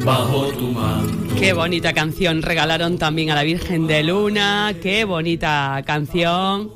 bajo tu manto. Qué bonita canción regalaron también a la Virgen de Luna, qué bonita canción.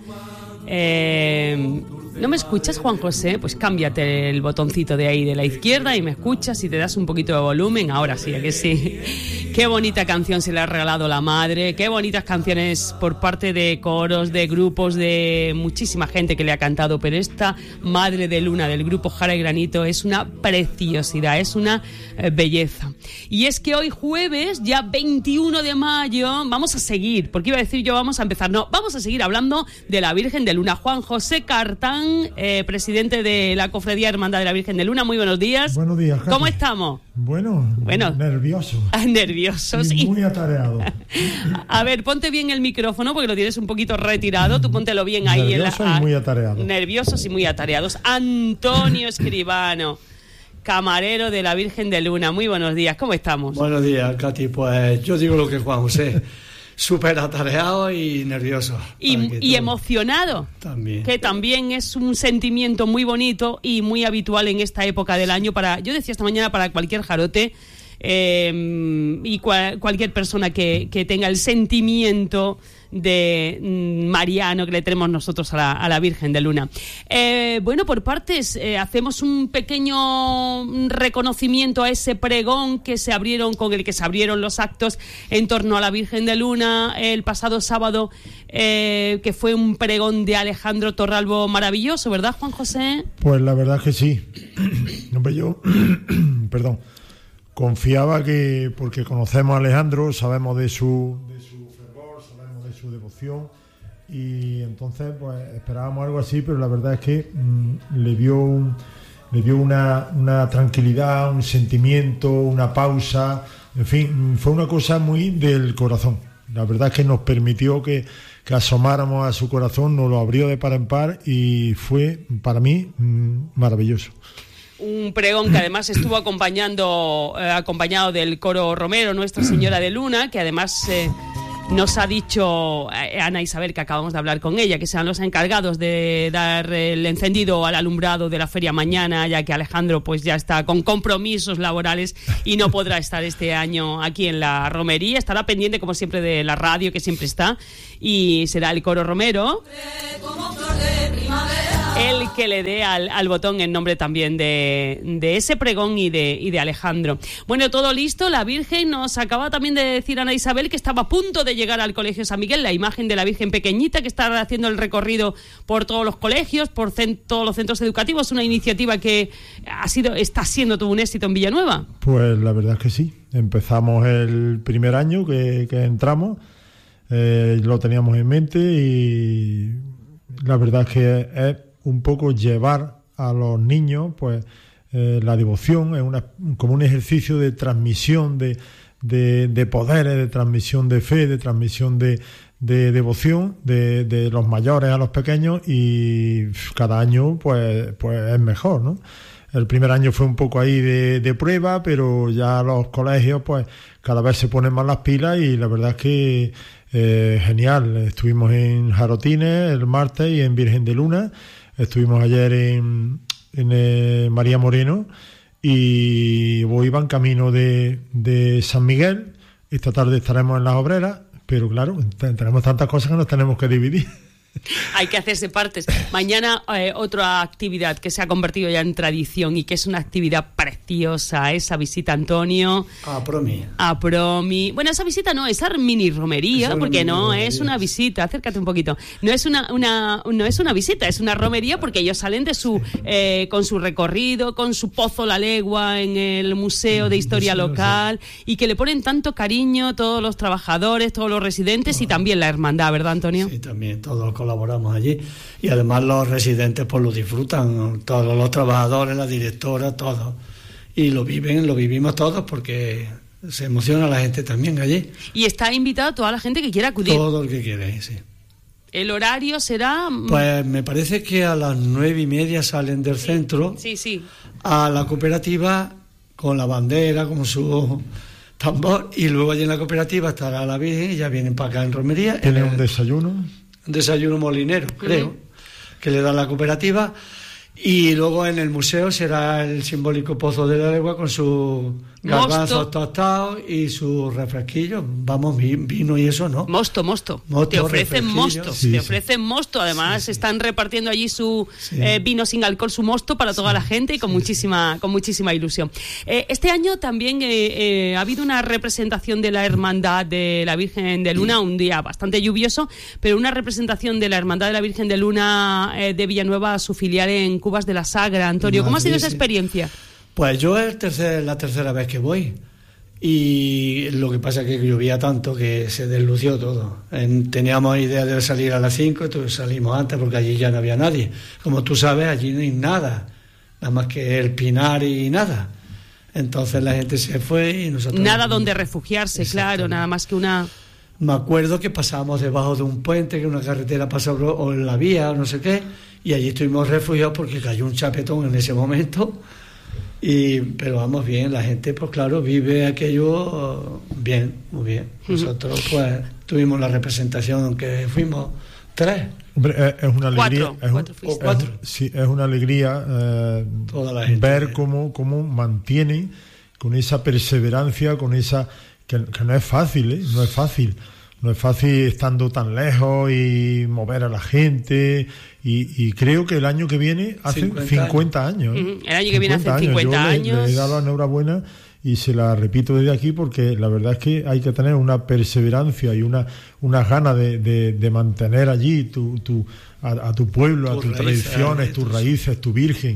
¿No me escuchas, Juan José? Pues cámbiate el botoncito de ahí de la izquierda y me escuchas y te das un poquito de volumen. Ahora sí, ¿a que sí? Qué bonita canción se le ha regalado la madre, qué bonitas canciones por parte de coros, de grupos, de muchísima gente que le ha cantado, pero esta Madre de Luna del grupo Jara y Granito es una preciosidad, es una belleza. Y es que hoy jueves, ya 21 de mayo, vamos a seguir, porque iba a decir yo vamos a empezar, no, vamos a seguir hablando de la Virgen de Luna. Juan José Cartán, presidente de la Cofradía Hermandad de la Virgen de Luna, muy buenos días. Buenos días, Katy. ¿Cómo estamos? Bueno, nervioso. Nerviosos. Y muy atareado. A ver, ponte bien el micrófono porque lo tienes un poquito retirado, tú póntelo bien ahí. Nervioso y muy atareado. Nerviosos y muy atareados. Antonio Escribano, camarero de la Virgen de Luna, muy buenos días, ¿cómo estamos? Buenos días, Katy, pues yo digo lo que Juan José. Súper atareado y nervioso. Y emocionado. También. Que también es un sentimiento muy bonito y muy habitual en esta época del año para, yo decía esta mañana, para cualquier jarote y cualquier persona que tenga el sentimiento de mariano que le tenemos nosotros a la Virgen de Luna. Bueno, por partes, hacemos un pequeño reconocimiento a ese pregón que se abrieron, con el que se abrieron los actos en torno a la Virgen de Luna el pasado sábado, que fue un pregón de Alejandro Torralbo maravilloso, ¿verdad, Juan José? Pues la verdad es que sí. Hombre, yo perdón, confiaba que, porque conocemos a Alejandro, sabemos de su su devoción, y entonces pues esperábamos algo así, pero la verdad es que le dio una tranquilidad, un sentimiento, una pausa, en fin, fue una cosa muy del corazón. La verdad es que nos permitió que asomáramos a su corazón, nos lo abrió de par en par y fue para mí maravilloso. Un pregón que además estuvo acompañado del coro Romero, Nuestra Señora de Luna, que además nos ha dicho Ana Isabel, que acabamos de hablar con ella, que sean los encargados de dar el encendido al alumbrado de la feria mañana, ya que Alejandro pues ya está con compromisos laborales y no podrá estar este año aquí en la romería. Estará pendiente, como siempre, de la radio, que siempre está, y será el coro Romero el que le dé al botón en nombre también de ese pregón y de Alejandro. Bueno, todo listo. La Virgen nos acaba también de decir Ana Isabel que estaba a punto de llegar al Colegio San Miguel, la imagen de la Virgen pequeñita que está haciendo el recorrido por todos los colegios, por todos los centros educativos. Una iniciativa que está siendo todo un éxito en Villanueva. Pues la verdad es que sí. Empezamos el primer año que entramos, lo teníamos en mente, y la verdad es que es un poco llevar a los niños pues la devoción, es como un ejercicio de transmisión de poderes, de transmisión de fe, de transmisión de devoción de los mayores a los pequeños, y cada año pues es mejor, ¿no? El primer año fue un poco ahí de prueba, pero ya los colegios pues cada vez se ponen más las pilas, y la verdad es que genial. Estuvimos en Jarotines el martes y en Virgen de Luna. Estuvimos ayer en María Moreno, y hoy van camino de San Miguel. Esta tarde estaremos en Las Obreras, pero claro, tenemos tantas cosas que nos tenemos que dividir. Hay que hacerse partes. Mañana otra actividad que se ha convertido ya en tradición y que es una actividad preciosa, esa visita, Antonio, a Promi. Bueno, esa visita no, esa mini romería, porque no es una visita. Acércate un poquito. No es una visita, es una romería, porque ellos salen de con su recorrido, con su Pozo la Legua en el Museo de Historia Local, y que le ponen tanto cariño todos los trabajadores, todos los residentes y también la hermandad, ¿verdad, Antonio? Sí, también todos colaboramos allí, y además los residentes pues lo disfrutan, todos los trabajadores, la directora, todos, y lo vivimos todos, porque se emociona la gente también allí. Y está invitada toda la gente que quiera acudir. Todo el que quiere, sí. ¿El horario será? Pues me parece que a las 9:30 salen del centro, sí, a la cooperativa con la bandera, con su tambor, y luego allí en la cooperativa estará la Virgen y ya vienen para acá en romería. ¿Tienen un desayuno? Un desayuno molinero, creo, que le dan la cooperativa, Y luego en el museo será el simbólico Pozo de la Legua con sus garbanzos tostados y sus refresquillos. Vamos, vino y eso, ¿no? Mosto. Te ofrecen mosto. Sí, te ofrecen mosto. Además, están repartiendo allí su vino sin alcohol, su mosto para toda la gente y con muchísima ilusión. Este año también ha habido una representación de la Hermandad de la Virgen de Luna, un día bastante lluvioso, pero una representación de la Hermandad de la Virgen de Luna de Villanueva a su filial en Cubas de la Sagra. Antonio, ¿cómo ha sido esa experiencia? Pues yo es la tercera vez que voy, y lo que pasa es que llovía tanto que se deslució todo. Teníamos idea de salir a las 5, entonces salimos antes porque allí ya no había nadie. Como tú sabes, allí no hay nada más que el pinar y nada. Entonces la gente se fue y nosotros... Nada donde refugiarse, claro, nada más que una... Me acuerdo que pasábamos debajo de un puente, que una carretera pasaba o en la vía o no sé qué, y allí estuvimos refugiados porque cayó un chapetón en ese momento. Pero vamos bien, la gente pues claro vive aquello bien, muy bien. Nosotros pues tuvimos la representación, aunque fuimos 3. Hombre, es una alegría. Cuatro. Sí, es una alegría toda la gente ver cómo mantienen con esa perseverancia, con esa que no es fácil, no es fácil. No es fácil estando tan lejos y mover a la gente. Y creo que el año que viene hacen 50 años. El año que viene hacen 50 años. Le he dado la enhorabuena y se la repito desde aquí porque la verdad es que hay que tener una perseverancia y unas ganas de mantener allí a tu pueblo, a tus tradiciones, tus raíces, tu virgen.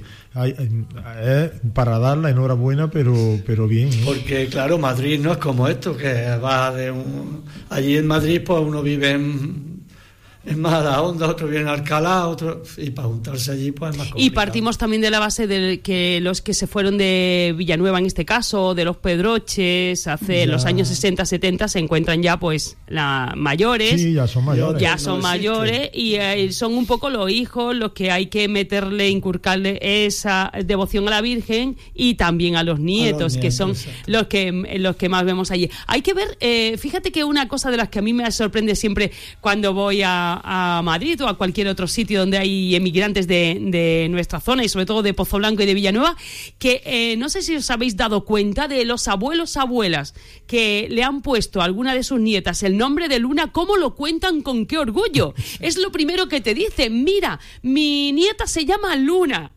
Para dar la enhorabuena, pero bien. Porque claro, Madrid no es como esto, que va allí en Madrid pues uno vive en Majadahonda, otro vive en Alcalá, otro, y para juntarse allí pues es más complicado. Y partimos también de la base de que los que se fueron de Villanueva en este caso, de los Pedroches, hace los años 60-70, se encuentran ya pues mayores. Sí, ya son mayores. Ya son mayores y son un poco los hijos los que hay que inculcarle esa devoción a la Virgen y también a los nietos, que son los que más vemos allí. Hay que ver, fíjate que una cosa de las que a mí me sorprende siempre cuando voy a Madrid o a cualquier otro sitio donde hay emigrantes de nuestra zona y sobre todo de Pozo Blanco y de Villanueva, que no sé si os habéis dado cuenta de los abuelas que le han puesto a alguna de sus nietas el nombre de Luna, cómo lo cuentan con qué orgullo. Es lo primero que te dicen: mira, mi nieta se llama Luna.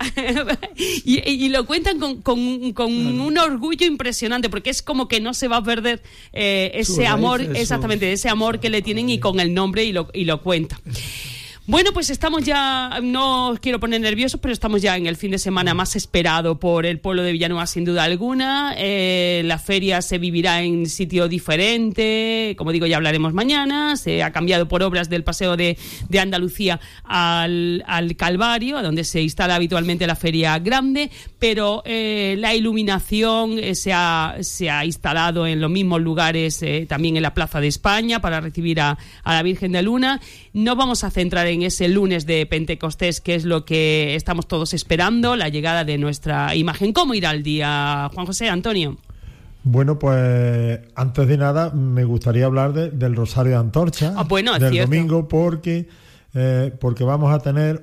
y lo cuentan con un orgullo impresionante, porque es como que no se va a perder ese amor, exactamente, ese amor que le tienen y con el nombre y lo cuentan. Bueno, pues estamos ya, no os quiero poner nerviosos, pero estamos ya en el fin de semana más esperado por el pueblo de Villanueva, sin duda alguna. La feria se vivirá en sitio diferente, como digo, ya hablaremos mañana. Se ha cambiado por obras del Paseo de Andalucía al Calvario, a donde se instala habitualmente la feria grande, pero la iluminación se ha instalado en los mismos lugares, también en la Plaza de España, para recibir a la Virgen de Luna. No vamos a centrar en ese lunes de Pentecostés, que es lo que estamos todos esperando, la llegada de nuestra imagen. ¿Cómo irá el día, Juan José, Antonio? Bueno, pues antes de nada me gustaría hablar del Rosario de Antorcha, del domingo, porque vamos a tener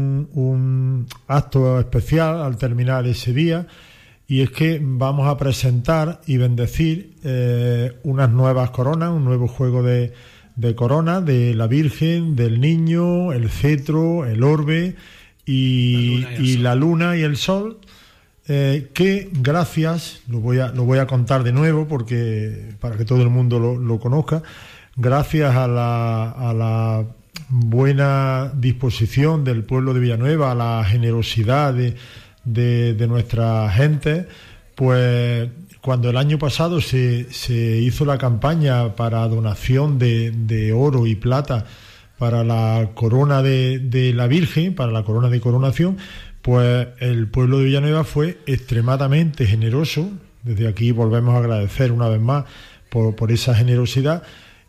un acto especial al terminar ese día, y es que vamos a presentar y bendecir unas nuevas coronas, un nuevo juego de corona de la Virgen, del Niño, el cetro, el orbe y la luna y el sol, que gracias, lo voy a contar de nuevo porque para que todo el mundo lo conozca, gracias a la buena disposición del pueblo de Villanueva, a la generosidad de nuestra gente, pues cuando el año pasado se hizo la campaña para donación de oro y plata para la corona de la Virgen, para la corona de coronación, pues el pueblo de Villanueva fue extremadamente generoso. Desde aquí volvemos a agradecer una vez más por esa generosidad,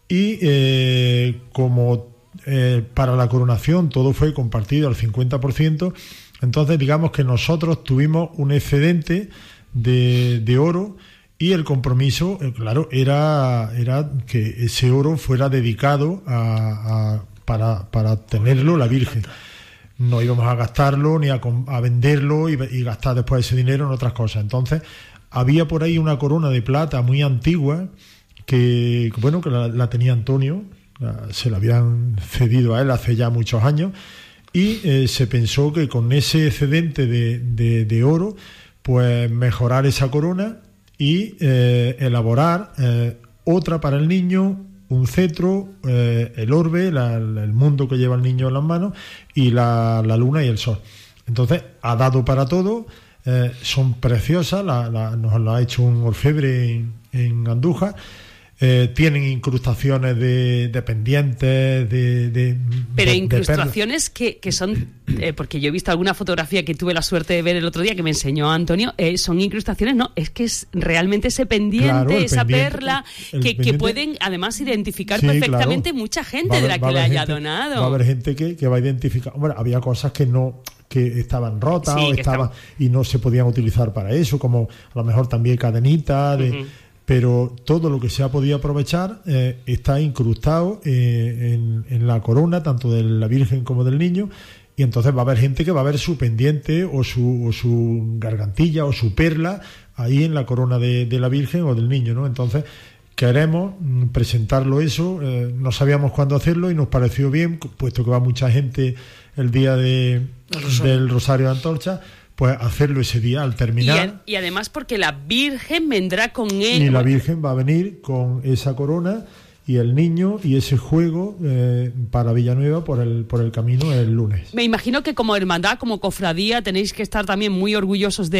y como para la coronación todo fue compartido al 50%, entonces digamos que nosotros tuvimos un excedente de oro, y el compromiso, claro, era que ese oro fuera dedicado para tenerlo la Virgen. no íbamos a gastarlo ni a venderlo y gastar después ese dinero en otras cosas. Entonces había por ahí una corona de plata muy antigua que la tenía Antonio, se la habían cedido a él hace ya muchos años, y se pensó que con ese excedente de oro, pues mejorar esa corona y elaborar otra para el niño, un cetro, el orbe, el mundo que lleva el niño en las manos, y la luna y el sol. Entonces ha dado para todo, son preciosas, nos lo ha hecho un orfebre en Andújar. Tienen incrustaciones de pendientes, pero incrustaciones que son, porque yo he visto alguna fotografía que tuve la suerte de ver el otro día que me enseñó Antonio, son incrustaciones, no, es que es realmente ese pendiente, claro, esa pendiente, perla, que pueden además identificar perfectamente, claro, mucha gente de la que le haya donado. Va a haber gente que va a identificar. Bueno, había cosas que estaban rotas, sí, y no se podían utilizar para eso, como a lo mejor también cadenitas pero todo lo que se ha podido aprovechar está incrustado en la corona, tanto de la Virgen como del niño, y entonces va a haber gente que va a ver su pendiente o su gargantilla o su perla ahí en la corona de la Virgen o del niño, ¿no? Entonces queremos presentarlo eso, no sabíamos cuándo hacerlo y nos pareció bien, puesto que va mucha gente el día del Rosario de Antorcha, pues hacerlo ese día al terminar. Y además porque la Virgen vendrá con él. Y la Virgen va a venir con esa corona y el niño y ese juego para Villanueva por el camino el lunes. Me imagino que como hermandad, como cofradía, tenéis que estar también muy orgullosos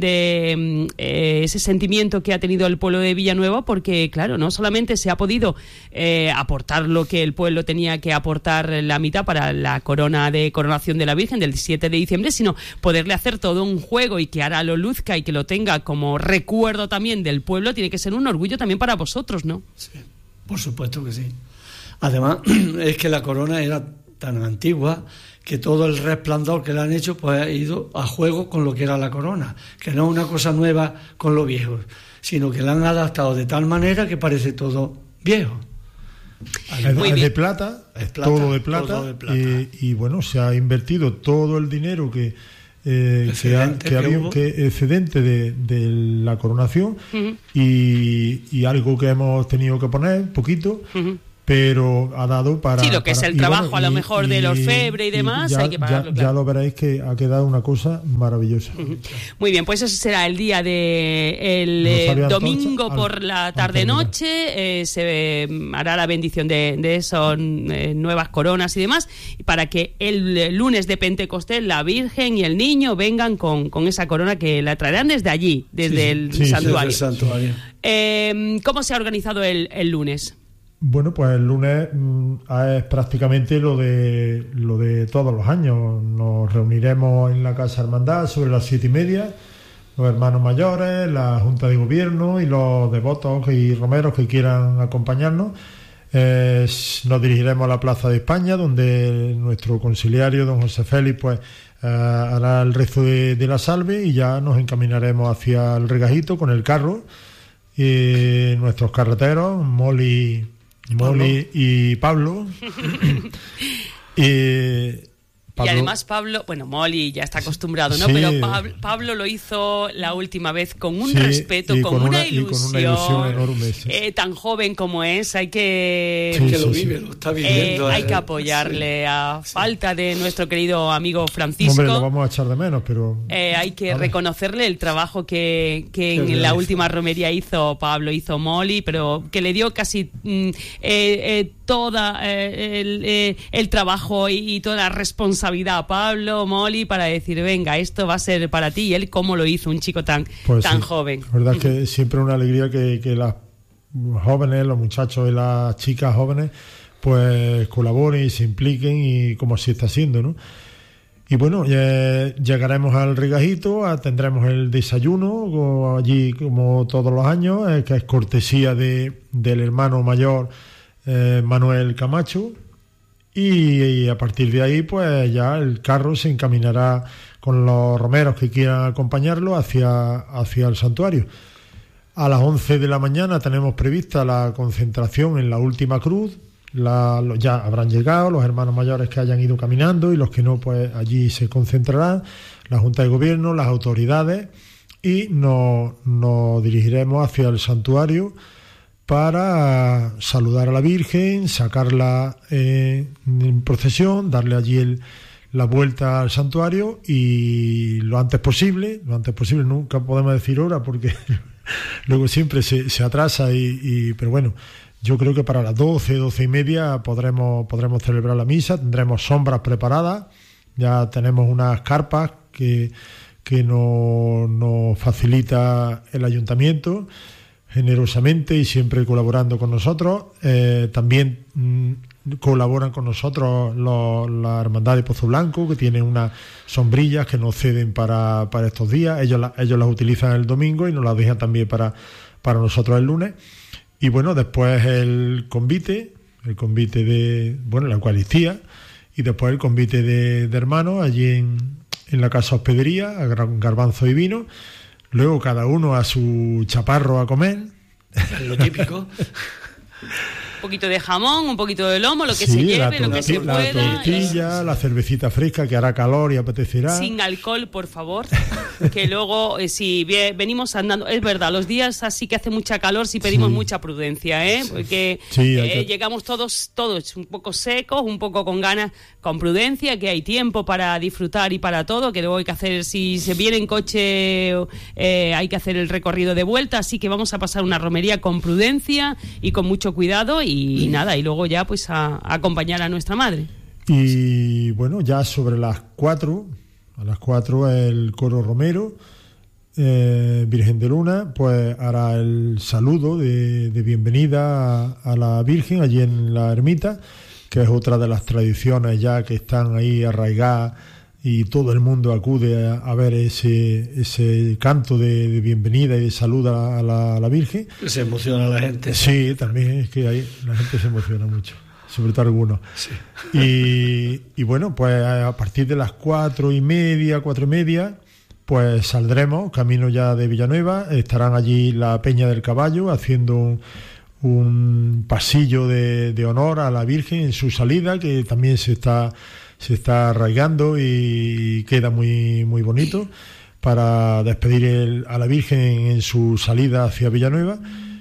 de ese sentimiento que ha tenido el pueblo de Villanueva, porque claro, no solamente se ha podido aportar lo que el pueblo tenía que aportar, la mitad para la corona de coronación de la Virgen del 7 de diciembre, sino poderle hacer todo un juego y que ahora lo luzca y que lo tenga como recuerdo también del pueblo. Tiene que ser un orgullo también para vosotros, ¿no? Sí. Por supuesto que sí. Además, es que la corona era tan antigua que todo el resplandor que le han hecho pues ha ido a juego con lo que era la corona, que no es una cosa nueva con lo viejo, sino que la han adaptado de tal manera que parece todo viejo. Es de plata, todo de plata. Y bueno, se ha invertido todo el dinero que había excedente de la coronación, y algo que hemos tenido que poner poquito, pero ha dado para... Sí, lo que es el trabajo, a lo mejor del orfebre y demás, hay que pagarlo. Ya lo veréis que ha quedado una cosa maravillosa. Muy bien, pues ese será el día del domingo por la tarde-noche. Se hará la bendición de esas nuevas coronas y demás, para que el lunes de Pentecostés la Virgen y el niño vengan con esa corona que la traerán desde allí, desde el santuario. Desde el santuario. ¿Cómo se ha organizado el lunes? Bueno, pues el lunes es prácticamente lo de todos los años. Nos reuniremos en la Casa Hermandad sobre las 7:30, los hermanos mayores, la Junta de Gobierno y los devotos y romeros que quieran acompañarnos. Nos dirigiremos a la Plaza de España, donde nuestro conciliario, don José Félix, pues hará el rezo de la salve, y ya nos encaminaremos hacia el Regajito con el carro. Y nuestros carreteros, Molly y Pablo. Y además Pablo, Molly ya está acostumbrado, ¿no? Sí. Pero Pablo lo hizo la última vez con un respeto, con una ilusión enorme. Sí. Tan joven como es, hay que... Sí, que lo vive, lo está viviendo. Hay que apoyarle a falta de nuestro querido amigo Francisco. Hombre, lo vamos a echar de menos, pero... hay que reconocerle el trabajo que en la última romería hizo Molly, pero que le dio casi toda el trabajo y toda la responsabilidad a Pablo, Molly, para decir, venga, esto va a ser para ti. Y él, cómo lo hizo, un chico tan joven. La verdad es que siempre es una alegría que las jóvenes, los muchachos y las chicas jóvenes, pues colaboren y se impliquen, y como se está haciendo, ¿no? Y bueno, llegaremos al Regajito, tendremos el desayuno allí como todos los años, que es cortesía del hermano mayor Manuel Camacho. Y a partir de ahí, pues ya el carro se encaminará con los romeros que quieran acompañarlo hacia el santuario. A las 11 de la mañana tenemos prevista la concentración en la última cruz, ya habrán llegado los hermanos mayores que hayan ido caminando, y los que no, pues allí se concentrarán la Junta de Gobierno, las autoridades, y nos dirigiremos hacia el santuario para saludar a la Virgen, sacarla en procesión, darle allí la vuelta al santuario, y lo antes posible, nunca podemos decir hora porque luego siempre se atrasa, pero bueno, yo creo que para las 12:30 podremos celebrar la misa. Tendremos sombras preparadas, ya tenemos unas carpas que nos facilita el ayuntamiento generosamente y siempre colaborando con nosotros. También colaboran con nosotros la Hermandad de Pozo Blanco, que tiene unas sombrillas que nos ceden para estos días. Ellos las utilizan el domingo y nos las dejan también para nosotros el lunes. Y bueno, después el convite de, la Eucaristía, y después el convite de hermanos allí en la Casa Hospedería, a garbanzo y vino. Luego cada uno a su chaparro a comer. Lo típico. Un poquito de jamón, un poquito de lomo, lo que se lleve, lo que se pueda. La tortilla, la cervecita fresca, que hará calor y apetecerá. Sin alcohol, por favor, que luego si venimos andando, es verdad, los días así que hace mucha calor, sí pedimos mucha prudencia, porque llegamos todos un poco secos, un poco con ganas, con prudencia, que hay tiempo para disfrutar y para todo, que luego hay que hacer, si se viene en coche, hay que hacer el recorrido de vuelta, así que vamos a pasar una romería con prudencia y con mucho cuidado, y nada, y luego ya pues a acompañar a nuestra madre. Y bueno, ya sobre a las 4 el coro romero, Virgen de Luna, pues hará el saludo de bienvenida a la Virgen allí en la ermita, que es otra de las tradiciones ya que están ahí arraigadas, y todo el mundo acude a ver ese canto de bienvenida y de salud a la Virgen. Se emociona la gente. Sí, también es que ahí la gente se emociona mucho, sobre todo algunos. Sí. Y bueno, pues a partir de las 4:30, pues saldremos camino ya de Villanueva. Estarán allí la Peña del Caballo haciendo un pasillo de honor a la Virgen en su salida, que también se está arraigando y queda muy, muy bonito, para despedir a la Virgen en su salida hacia Villanueva.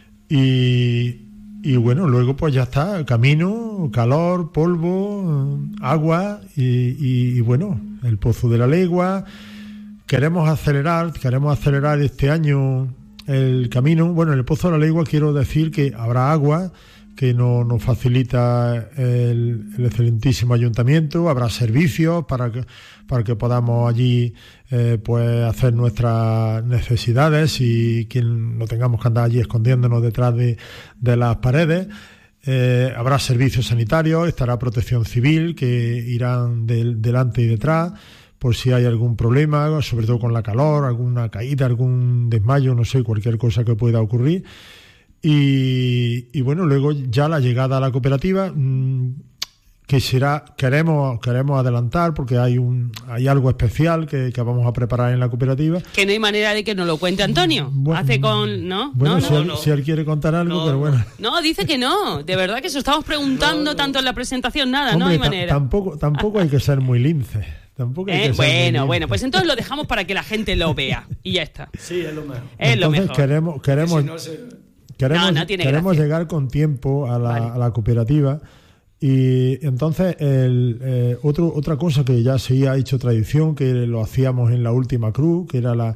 Y bueno, luego pues ya está, camino, calor, polvo, agua y bueno, el Pozo de la Legua. Queremos acelerar este año el camino. Bueno, en el Pozo de la Legua quiero decir que habrá agua que nos facilita el excelentísimo ayuntamiento. Habrá servicios para que podamos allí pues hacer nuestras necesidades, y quien no tengamos que andar allí escondiéndonos detrás de las paredes. Habrá servicios sanitarios, estará Protección Civil, que irán delante y detrás por si hay algún problema, sobre todo con la calor, alguna caída, algún desmayo, no sé, cualquier cosa que pueda ocurrir. Y bueno, luego ya la llegada a la cooperativa, que será, queremos adelantar, porque hay algo especial que vamos a preparar en la cooperativa. Que no hay manera de que nos lo cuente Antonio. Si él quiere contar algo, pero bueno. No, dice que no, de verdad que eso estamos preguntando tanto en la presentación, nada. Hombre, no hay manera. Tampoco hay que ser muy lince. Bueno, pues entonces lo dejamos para que la gente lo vea y ya está. Sí, es lo mejor. Entonces queremos gracia. llegar con tiempo a la cooperativa. Y entonces otra cosa que ya se ha hecho tradición, que lo hacíamos en la última cruz, que era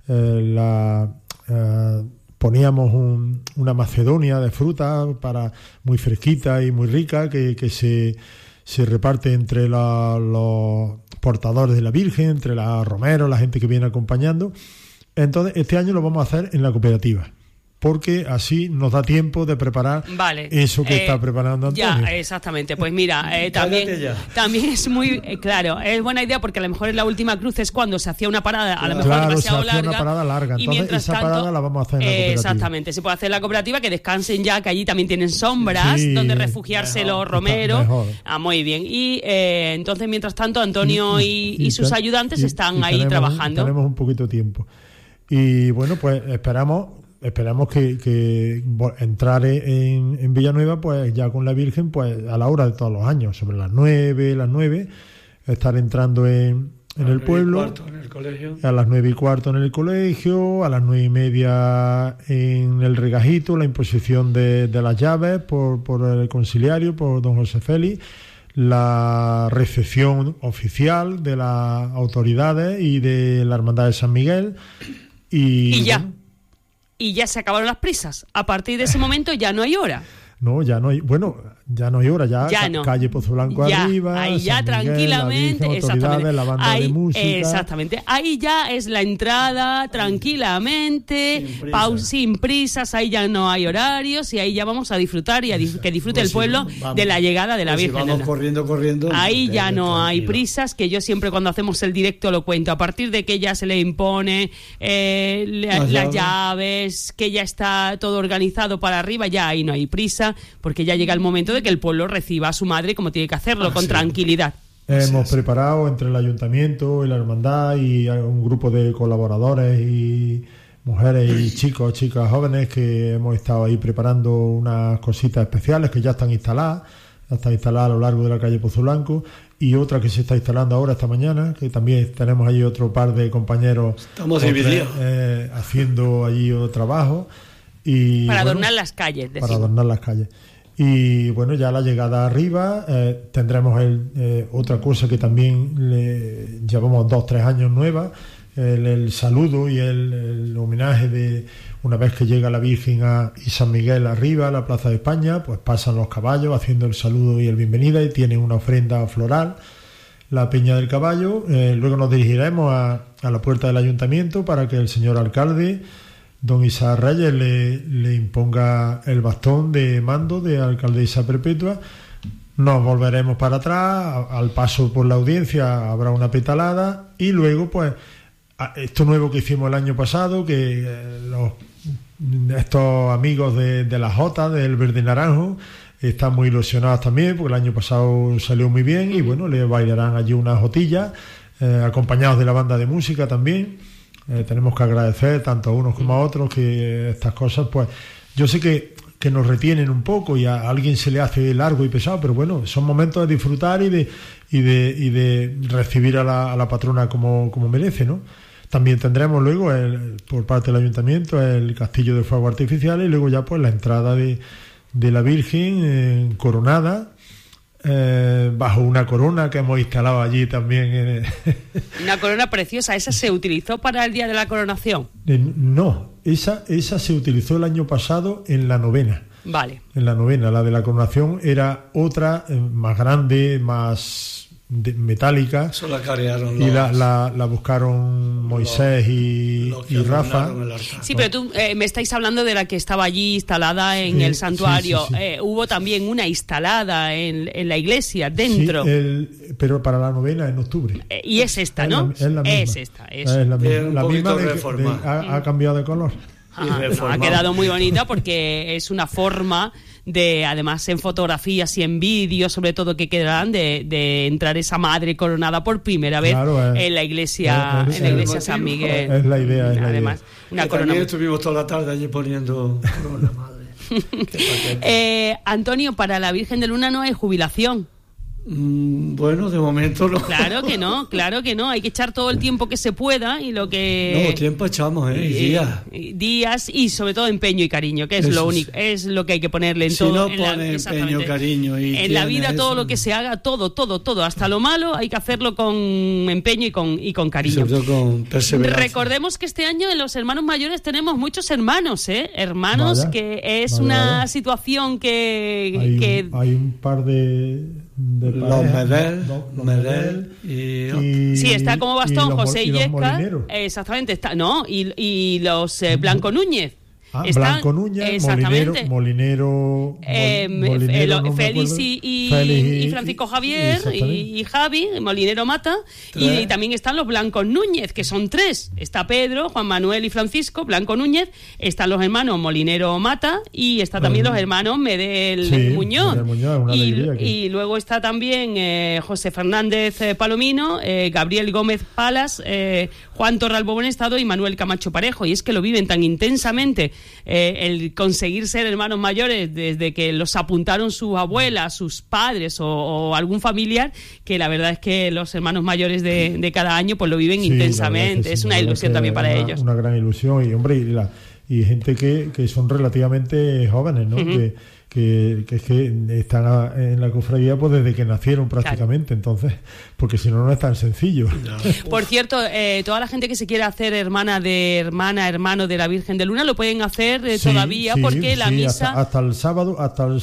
poníamos una macedonia de fruta muy fresquita y muy rica, que se reparte entre los portadores de la Virgen, entre los romeros, la gente que viene acompañando. Entonces este año lo vamos a hacer en la cooperativa, porque así nos da tiempo de preparar eso que está preparando Antonio. Ya, exactamente. Pues mira, también es muy claro, es buena idea, porque a lo mejor en la última cruz es cuando se hacía una parada, a lo mejor demasiado larga. Una parada larga. Entonces esa parada la vamos a hacer en la cooperativa. Exactamente, se puede hacer en la cooperativa, que descansen ya, que allí también tienen sombras donde refugiarse los romeros. Muy bien. Y entonces, mientras tanto, Antonio y sus ayudantes están ahí trabajando. Tenemos un poquito de tiempo. Y bueno, pues esperamos esperamos que entrar en Villanueva, pues ya con la Virgen, pues a la hora de todos los años, sobre las 9, estar entrando en el pueblo, en el colegio. A las 9:15 en el colegio, a las 9:30 en el regajito, la imposición de las llaves por el conciliario, por don José Félix, la recepción oficial de las autoridades y de la Hermandad de San Miguel. Y ya se acabaron las prisas. A partir de ese momento ya no hay hora. No, ya no hay hora, ya no. Calle Pozo Blanco ya, arriba, ahí ya San Miguel, tranquilamente, la Virgen, autoridades, la banda ahí, de música. Exactamente, ahí ya es la entrada tranquilamente, sin prisas, ahí ya no hay horarios y ahí ya vamos a disfrutar y que disfrute el pueblo de la llegada de la Virgen. Si vamos corriendo. Ahí ya no hay prisas, que yo siempre cuando hacemos el directo lo cuento, a partir de que ya se le impone las llaves, que ya está todo organizado para arriba, ya ahí no hay prisa, porque ya llega el momento de que el pueblo reciba a su madre como tiene que hacerlo, con tranquilidad. Hemos preparado entre el ayuntamiento y la hermandad y un grupo de colaboradores y mujeres y chicos, chicas jóvenes, que hemos estado ahí preparando unas cositas especiales que ya están instaladas a lo largo de la calle Pozo Blanco, y otra que se está instalando ahora esta mañana, que también tenemos allí otro par de compañeros. Estamos divididos. Haciendo allí trabajo. Y, para adornar las calles. Para adornar las calles. Y bueno, ya la llegada arriba, tendremos otra cosa que también llevamos 2-3 años nueva, el saludo y el homenaje de una vez que llega la Virgen y San Miguel arriba a la Plaza de España, pues pasan los caballos haciendo el saludo y el bienvenida, y tienen una ofrenda floral, la Peña del Caballo. Luego nos dirigiremos a la puerta del ayuntamiento para que el señor alcalde, don Isaac Reyes, le imponga el bastón de mando de alcaldesa perpetua. Nos volveremos para atrás, al paso por la audiencia habrá una petalada, y luego pues esto nuevo que hicimos el año pasado, que estos amigos de la Jota, del Verde Naranjo, están muy ilusionados también, porque el año pasado salió muy bien, y bueno, le bailarán allí unas jotillas, acompañados de la banda de música también. Tenemos que agradecer tanto a unos como a otros, que estas cosas, pues yo sé que nos retienen un poco y a alguien se le hace largo y pesado, pero bueno, son momentos de disfrutar y de recibir a la patrona como merece, ¿no? También tendremos luego por parte del ayuntamiento el castillo de fuegos artificiales, y luego ya pues la entrada de la Virgen coronada, bajo una corona que hemos instalado allí también. Una corona preciosa. ¿Esa se utilizó para el día de la coronación? No, esa se utilizó el año pasado en la novena. Vale. En la novena, la de la coronación era otra, más grande, más metálica. Eso la carearon y la buscaron Moisés y Rafa. Sí, pero tú me estáis hablando de la que estaba allí instalada en el santuario. Sí. Hubo también una instalada en la iglesia, dentro. Sí, pero para la novena en octubre. Y es esta, ¿no? Es la misma. Es esta. Es la misma ha cambiado de color. Ha quedado muy bonita, porque es una forma de, además en fotografías y en vídeos sobre todo que quedarán, de entrar esa madre coronada por primera vez en la iglesia San Miguel. Es la idea, además, una corona. También estuvimos toda la tarde allí poniendo corona madre. Antonio, para la Virgen de Luna no hay jubilación. Bueno, de momento no. Claro que no, hay que echar todo el tiempo que se pueda, y lo que... No, tiempo echamos, días y sobre todo empeño y cariño, que es lo único, es lo que hay que ponerle en todo. Si no pone empeño, cariño y en la vida todo lo que se haga, todo, hasta lo malo, hay que hacerlo con empeño y con cariño. Y sobre todo con perseverancia. Recordemos que este año en los hermanos mayores tenemos muchos hermanos, hermanos, que es una situación que... Hay un par de los Medel y sí, está como bastón José Illescas, exactamente, está, ¿no? Y los Blanco Núñez. Blanco Núñez, Molinero, Félix y Francisco Javier y Javi, Molinero Mata, y también están los Blancos Núñez, que son 3. Está Pedro, Juan Manuel y Francisco Blanco Núñez, están los hermanos Molinero Mata, y está también los hermanos Medel Muñoz. Y luego está también José Fernández Palomino, Gabriel Gómez Palas, Juan Torralbo Buen Estado y Manuel Camacho Parejo. Y es que lo viven tan intensamente el conseguir ser hermanos mayores desde que los apuntaron sus abuelas, sus padres o algún familiar, que la verdad es que los hermanos mayores de cada año pues lo viven intensamente. Es una ilusión también para ellos. Una gran ilusión, y hombre, y gente que son relativamente jóvenes, ¿no? Que están en la cofradía pues desde que nacieron prácticamente, claro. Entonces, porque si no es tan sencillo. No. Por cierto, toda la gente que se quiera hacer hermano de la Virgen de Luna lo pueden hacer todavía, porque la misa hasta el sábado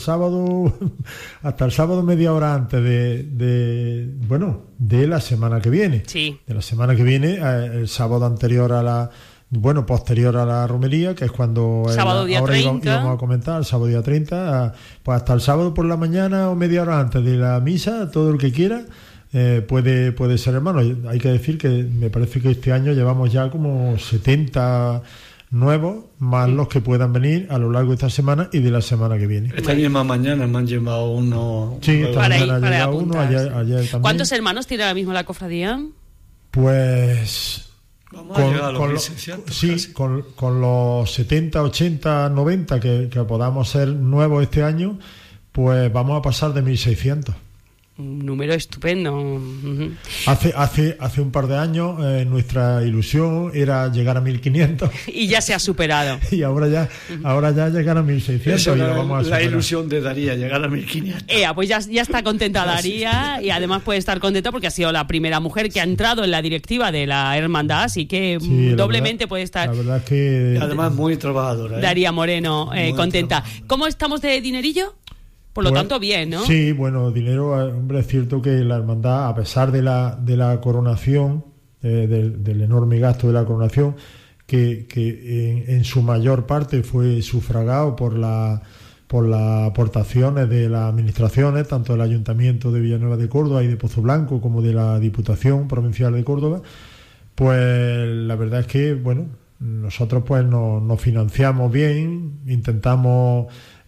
media hora antes de la semana que viene. Sí. De la semana que viene, el sábado anterior posterior a la romería, que es cuando sábado día 30. íbamos a comentar, el sábado día 30, pues hasta el sábado por la mañana o media hora antes de la misa, todo el que quiera puede ser hermano. Hay que decir que me parece que este año llevamos ya como 70 nuevos, más los que puedan venir a lo largo de esta semana y de la semana que viene. Esta misma mañana me han llevado uno. Sí, esta mañana ha llegado uno, ayer también. ¿Cuántos hermanos tiene ahora mismo la cofradía? Pues vamos a llegar a los 1600. Sí, con los 70, 80, 90 que podamos ser nuevos este año, pues vamos a pasar de 1600. Un número estupendo. Uh-huh. Hace un par de años nuestra ilusión era llegar a 1500 y ya se ha superado. Y ahora ya llegar a 1600. Esa y lo vamos a superar. La ilusión de Daría, llegar a 1500. Pues ya está contenta Daría, y además puede estar contenta porque ha sido la primera mujer que ha entrado en la directiva de la hermandad, así que doblemente puede estar. La verdad es que y además muy trabajadora. Daría Moreno contenta. ¿Cómo estamos de dinerillo? Por lo tanto, bien, ¿no? Sí, bueno, dinero, hombre, es cierto que la hermandad, a pesar de la coronación, del enorme gasto de la coronación, que en su mayor parte fue sufragado por las aportaciones de las administraciones, tanto del Ayuntamiento de Villanueva de Córdoba y de Pozo Blanco, como de la Diputación Provincial de Córdoba, pues la verdad es que, bueno, nosotros pues nos financiamos bien, intentamos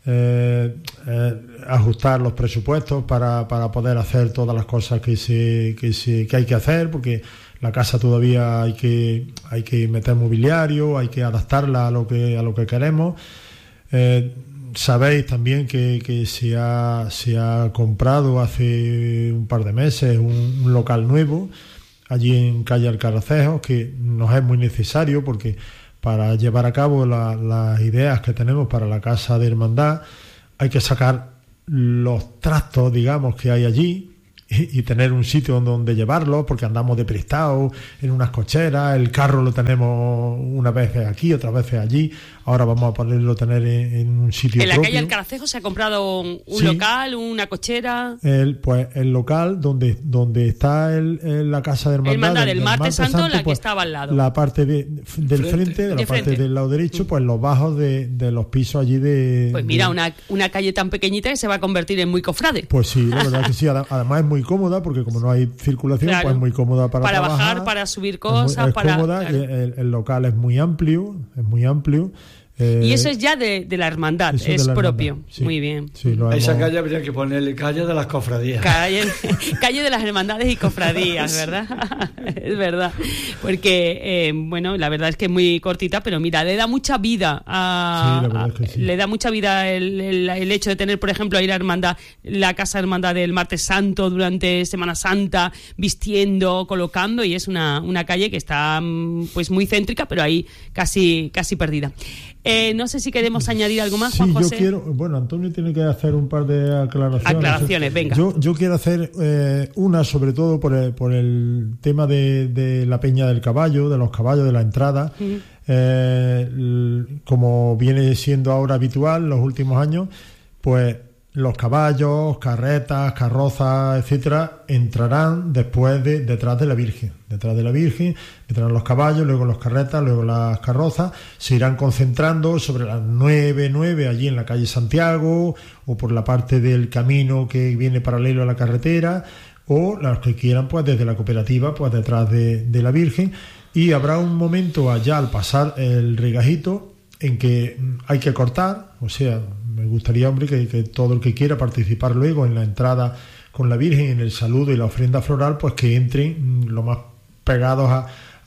ajustar los presupuestos para poder hacer todas las cosas que hay que hacer, porque la casa todavía hay que meter mobiliario, hay que adaptarla a lo que queremos. Sabéis también que se ha comprado hace un par de meses un local nuevo allí en calle Alcaracejos, que nos es muy necesario porque para llevar a cabo las ideas que tenemos para la casa de hermandad hay que sacar los trastos, digamos, que hay allí y tener un sitio donde llevarlos, porque andamos de prestado en unas cocheras, el carro lo tenemos unas veces aquí, otras veces allí, ahora vamos a poderlo tener en un sitio propio. En la calle Alcaracejo se ha comprado un local, una cochera. El local donde está la casa de hermandad del Martes Santo, la que pues, estaba al lado. La parte del frente, de la parte del lado derecho, pues los bajos de los pisos allí de... Pues mira, una calle tan pequeñita que se va a convertir en muy cofrade. Pues sí, la verdad que sí, además es muy cómoda, porque como no hay circulación, claro, pues es muy cómoda para trabajar, bajar, para subir cosas, es cómoda, claro. El local es muy amplio, y eso es ya de la hermandad, es propio. Sí, muy bien. Sí, a esa calle habría que ponerle calle de las cofradías. Calle de las hermandades y cofradías, ¿verdad? Es verdad. Porque, la verdad es que es muy cortita, pero mira, le da mucha vida le da mucha vida el hecho de tener, por ejemplo, ir a hermandad, la casa hermandad del Martes Santo durante Semana Santa, vistiendo, colocando, y es una calle que está pues muy céntrica, pero ahí casi perdida. No sé si queremos añadir algo más, Juan José. Yo quiero, Antonio tiene que hacer un par de aclaraciones. Venga. Yo quiero hacer una, sobre todo por el tema de la Peña del Caballo, de los caballos de la entrada. Como viene siendo ahora habitual en los últimos años, pues los caballos, carretas, carrozas, etcétera, entrarán detrás de la Virgen. Detrás de la Virgen, entrarán los caballos, luego las carretas, luego las carrozas, se irán concentrando sobre las 9 allí en la calle Santiago, o por la parte del camino que viene paralelo a la carretera, o los que quieran, pues desde la cooperativa, pues detrás de la Virgen. Y habrá un momento allá al pasar el regajito en que hay que cortar, o sea, me gustaría, hombre, que todo el que quiera participar luego en la entrada con la Virgen, en el saludo y la ofrenda floral, pues que entren lo más pegados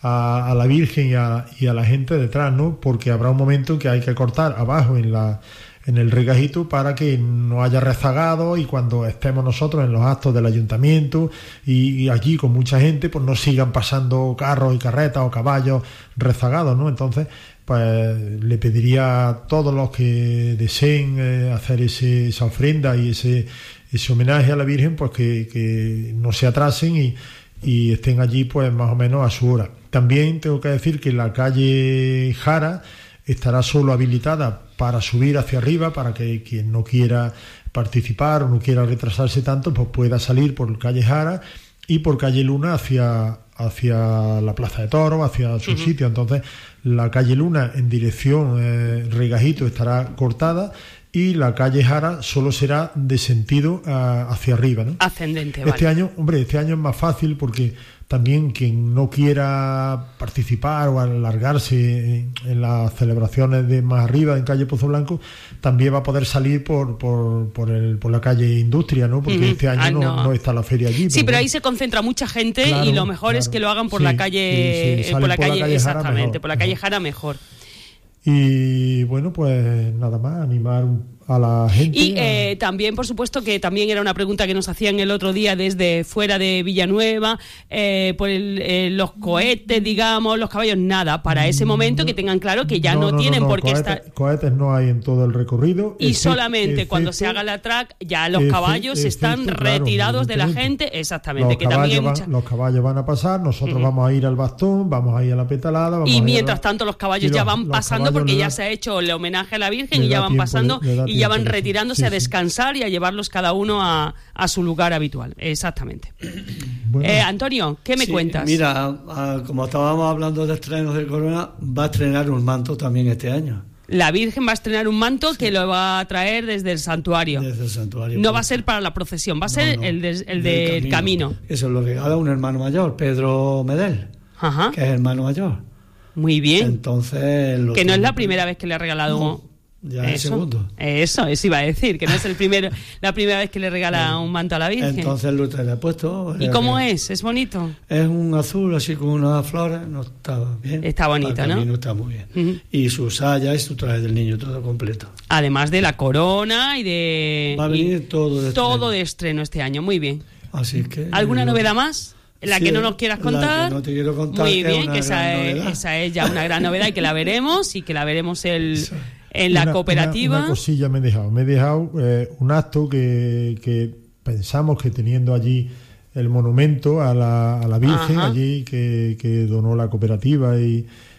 a la Virgen y a la gente detrás, ¿no? Porque habrá un momento en que hay que cortar abajo en el regajito para que no haya rezagado, y cuando estemos nosotros en los actos del ayuntamiento y allí con mucha gente, pues no sigan pasando carros y carretas o caballos rezagados, ¿no? Entonces, pues le pediría a todos los que deseen hacer esa ofrenda y ese homenaje a la Virgen, pues que no se atrasen y estén allí pues más o menos a su hora. También tengo que decir que la calle Jara estará solo habilitada para subir hacia arriba, para que quien no quiera participar o no quiera retrasarse tanto, pues pueda salir por calle Jara y por calle Luna hacia la Plaza de Toros, hacia su sitio. Entonces, la calle Luna en dirección Regajito estará cortada, y la calle Jara solo será de sentido hacia arriba, ¿no? Ascendente, este vale. Este año es más fácil, porque también quien no quiera participar o alargarse en las celebraciones de más arriba, en calle Pozo Blanco, también va a poder salir por la calle Industria, ¿no? Porque este año no está la feria allí. Sí, pero ahí se concentra mucha gente, claro, y lo mejor es que lo hagan por la calle, por la calle exactamente, mejor, por la calle Jara mejor. Y bueno, pues nada más, animar a la gente. Y también, por supuesto, que también era una pregunta que nos hacían el otro día desde fuera de Villanueva, por los cohetes, digamos, los caballos, nada, para ese momento que tengan claro que ya no tienen por qué estar. Cohetes no hay en todo el recorrido. Y solamente cuando se haga la track, ya los caballos están retirados de la gente, exactamente. Los caballos van a pasar, nosotros vamos a ir al bastón, vamos a ir a la petalada. Y mientras tanto los caballos ya van pasando, porque ya se ha hecho el homenaje a la Virgen y ya van pasando y ya van retirándose a descansar y a llevarlos cada uno a su lugar habitual. Exactamente. Bueno. Antonio, ¿qué me cuentas? Mira, como estábamos hablando de estrenos de Corona, va a estrenar un manto también este año. La Virgen va a estrenar un manto que lo va a traer desde el santuario. Desde el santuario. No va a ser para la procesión, va a ser el del camino. Eso lo regala un hermano mayor, Pedro Medel, que es hermano mayor. Muy bien. Entonces, que no es la primera vez que le ha regalado... Ya es el segundo. Eso iba a decir, que no es la primera vez que le regala un manto a la Virgen. Entonces lo le he puesto. ¿Y cómo es? ¿Es bonito? Es un azul así con unas flores, no está bien. Está bonito, ¿no? Está muy bien. Y su saya y su traje del niño, todo completo. Además de la corona y de... Va a venir todo de estreno este año, muy bien. Así que... ¿Alguna novedad más? La que no nos quieras contar. La que no te quiero contar. Muy bien, que esa es ya una gran novedad y que la veremos en la cooperativa. Una cosilla me he dejado un acto que pensamos que teniendo allí el monumento a la Virgen, allí que donó la cooperativa y